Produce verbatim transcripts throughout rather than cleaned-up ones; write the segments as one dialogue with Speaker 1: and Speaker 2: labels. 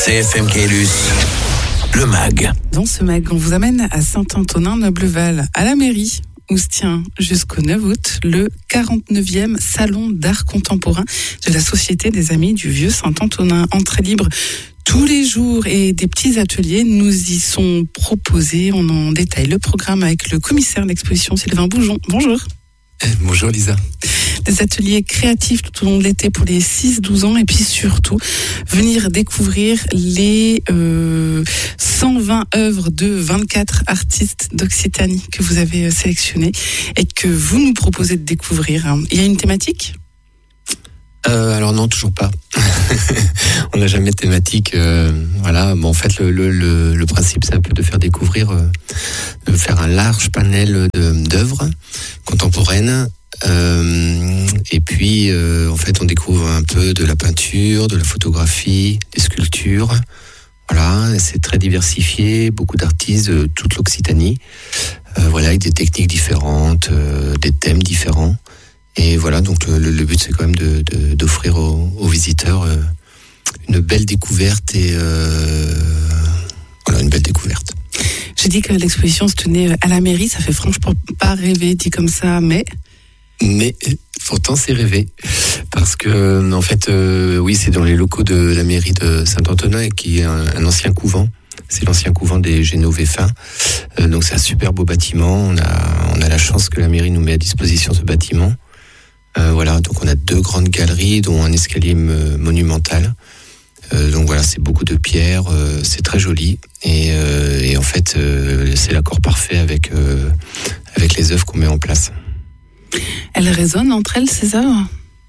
Speaker 1: C F M Caylus, le mag.
Speaker 2: Dans ce mag, on vous amène à Saint-Antonin-Nobleval, à la mairie, où se tient jusqu'au neuf août le quarante-neuvième Salon d'art contemporain de la Société des Amis du Vieux Saint-Antonin. Entrée libre tous les jours et des petits ateliers nous y sont proposés. On en détaille le programme avec le commissaire de l'exposition, Sylvain Boujon. Bonjour.
Speaker 3: Bonjour Lisa.
Speaker 2: Des ateliers créatifs tout au long de l'été pour les six douze ans et puis surtout venir découvrir les euh, cent vingt œuvres de vingt-quatre artistes d'Occitanie que vous avez sélectionnées et que vous nous proposez de découvrir. Il y a une thématique ?
Speaker 3: Euh, alors non, toujours pas. On n'a jamais de thématique. Euh, voilà. Bon, en fait, le, le, le, le principe, c'est un peu de faire découvrir, euh, de faire un large panel de, d'œuvres contemporaines. Euh, et puis, euh, en fait, on découvre un peu de la peinture, de la photographie, des sculptures. Voilà, c'est très diversifié, beaucoup d'artistes de toute l'Occitanie. Euh, voilà, avec des techniques différentes, euh, des thèmes différents. Et voilà, donc le, le but, c'est quand même de, de, d'offrir aux, aux visiteurs euh, une belle découverte et euh, voilà, une belle découverte.
Speaker 2: J'ai dit que l'exposition se tenait à la mairie, ça fait franchement pas rêver dit comme ça, mais...
Speaker 3: Mais pourtant, c'est rêvé. Parce que, en fait, euh, oui, c'est dans les locaux de la mairie de Saint-Antonin, qui est un, un ancien couvent. C'est l'ancien couvent des Génovéfins. Euh, donc, c'est un super beau bâtiment. On a, on a la chance que la mairie nous met à disposition ce bâtiment. Euh, voilà, donc on a deux grandes galeries, dont un escalier m- monumental. Euh, donc voilà, c'est beaucoup de pierres, euh, c'est très joli. Et, euh, et en fait, euh, c'est l'accord parfait avec, euh, avec les œuvres qu'on met en place.
Speaker 2: Elles résonnent entre elles, ces œuvres ?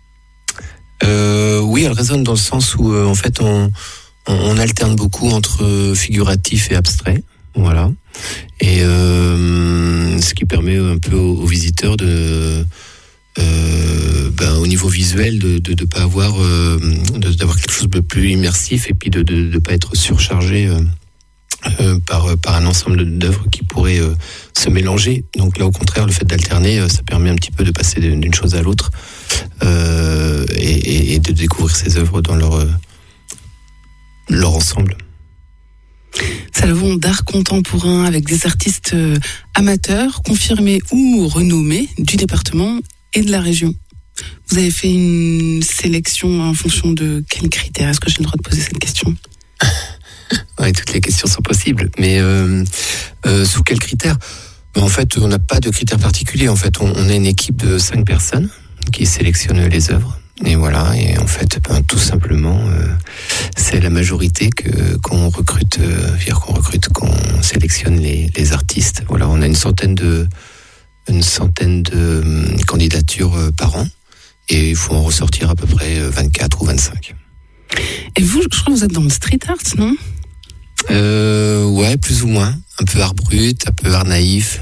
Speaker 3: euh, Oui, elles résonnent dans le sens où, euh, en fait, on, on, on alterne beaucoup entre figuratif et abstrait. Voilà. Et euh, ce qui permet un peu aux, aux visiteurs de... Euh, ben, au niveau visuel de de, de pas avoir euh, de, d'avoir quelque chose de plus immersif et puis de de, de pas être surchargé euh, euh, par par un ensemble d'œuvres qui pourraient euh, se mélanger. Donc là, au contraire, le fait d'alterner, euh, ça permet un petit peu de passer d'une chose à l'autre euh, et, et, et de découvrir ces œuvres dans leur euh, leur ensemble.
Speaker 2: Salon d'art contemporain avec des artistes amateurs, confirmés ou renommés du département et de la région. Vous avez fait une sélection en fonction de quels critères ? Est-ce que j'ai le droit de poser cette question ?
Speaker 3: Oui, toutes les questions sont possibles, mais euh, euh, sous quels critères ? En fait, on n'a pas de critères particuliers. En fait, on, on est une équipe de cinq personnes qui sélectionnent les œuvres. Et voilà, et en fait, ben, tout simplement, euh, c'est la majorité que qu'on recrute, euh, dire qu'on recrute, qu'on sélectionne les, les artistes. Voilà, on a une centaine de une centaine de um, candidatures euh, par an, et il faut en ressortir à peu près vingt-quatre ou vingt-cinq.
Speaker 2: Et vous, je crois que vous êtes dans le street art, non ?
Speaker 3: Euh, ouais, plus ou moins, un peu art brut, un peu art naïf,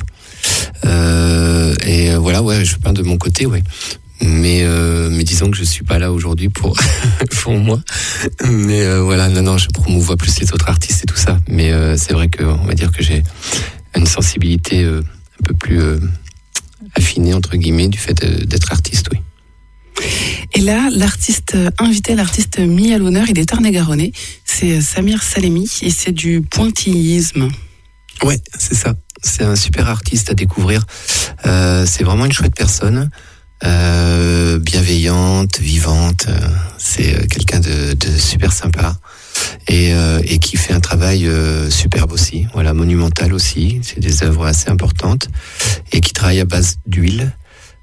Speaker 3: euh, et euh, voilà, ouais, je peins de mon côté, ouais. Mais, euh, mais disons que je suis pas là aujourd'hui pour, pour moi. Mais euh, voilà, non, non, je promouvois plus les autres artistes et tout ça. Mais euh, c'est vrai qu'on va dire que j'ai une sensibilité euh, un peu plus euh, affinée, entre guillemets, du fait d'être artiste, oui.
Speaker 2: Et là, l'artiste invité, l'artiste mis à l'honneur, il est tarn-et-garonnais. C'est Samir Salemi et c'est du pointillisme.
Speaker 3: Ouais, c'est ça. C'est un super artiste à découvrir. Euh, c'est vraiment une chouette personne. Euh, bienveillante, vivante, euh, c'est euh, quelqu'un de, de super sympa et, euh, et qui fait un travail euh, superbe aussi, voilà, monumental aussi, c'est des œuvres assez importantes et qui travaille à base d'huile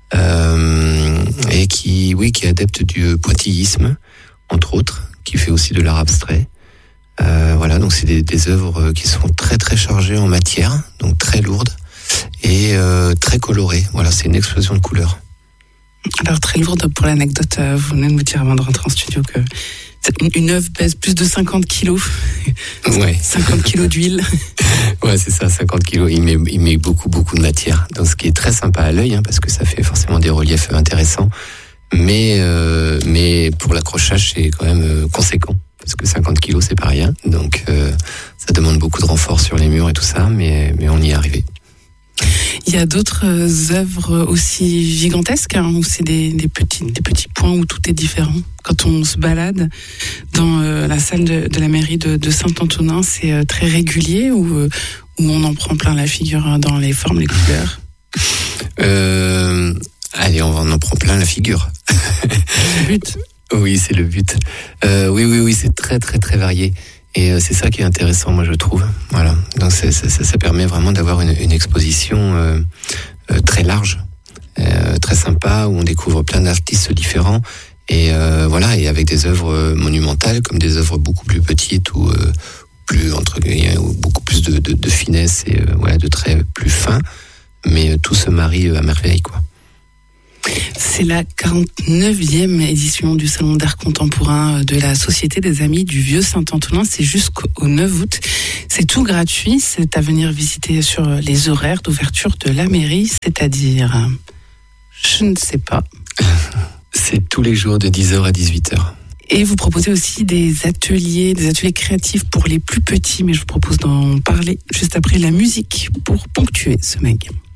Speaker 3: euh, et qui, oui, qui est adepte du pointillisme, entre autres, qui fait aussi de l'art abstrait. Euh, voilà, donc c'est des, des œuvres qui sont très très chargées en matière, donc très lourdes et euh, très colorées. Voilà, c'est une explosion de couleurs.
Speaker 2: Alors, très lourde pour l'anecdote, vous venez de me dire avant de rentrer en studio que une, une œuvre pèse plus de cinquante kilos.
Speaker 3: Ouais.
Speaker 2: cinquante kilos d'huile.
Speaker 3: Ouais, c'est ça, cinquante kilos. Il met, il met beaucoup, beaucoup de matière. Donc, ce qui est très sympa à l'œil, hein, parce que ça fait forcément des reliefs intéressants. Mais, euh, mais pour l'accrochage, c'est quand même euh, conséquent. Parce que cinquante kilos, c'est pas rien. Donc, euh, ça demande beaucoup de renfort sur les murs et tout ça, mais, mais on y est arrivé.
Speaker 2: Il y a d'autres œuvres aussi gigantesques, hein, où c'est des, des, petits, des petits points où tout est différent. Quand on se balade dans euh, la salle de, de la mairie de, de Saint-Antonin, c'est euh, très régulier ou, euh, où on en prend plein la figure, hein, dans les formes, les couleurs.
Speaker 3: euh, Allez, on en prend plein la figure.
Speaker 2: C'est le but.
Speaker 3: Oui, c'est le but. Euh, oui, oui, oui, c'est très, très, très varié. Et euh, c'est ça qui est intéressant, moi, je trouve. Voilà. Donc, c'est, ça, ça, ça permet vraiment d'avoir une, une exposition euh, euh, très large, euh, très sympa, où on découvre plein d'artistes différents. Et euh, voilà, et avec des œuvres monumentales, comme des œuvres beaucoup plus petites ou euh, plus entre guillemets, ou beaucoup plus de, de, de finesse et euh, ouais, de traits plus fins. Mais euh, tout se marie à merveille, quoi.
Speaker 2: C'est la quarante-neuvième édition du Salon d'art contemporain de la Société des Amis du Vieux Saint-Antonin. C'est jusqu'au neuf août. C'est tout gratuit. C'est à venir visiter sur les horaires d'ouverture de la mairie, c'est-à-dire, je ne sais pas.
Speaker 3: C'est tous les jours de dix heures à dix-huit heures.
Speaker 2: Et vous proposez aussi des ateliers, des ateliers créatifs pour les plus petits, mais je vous propose d'en parler juste après la musique pour ponctuer ce mag.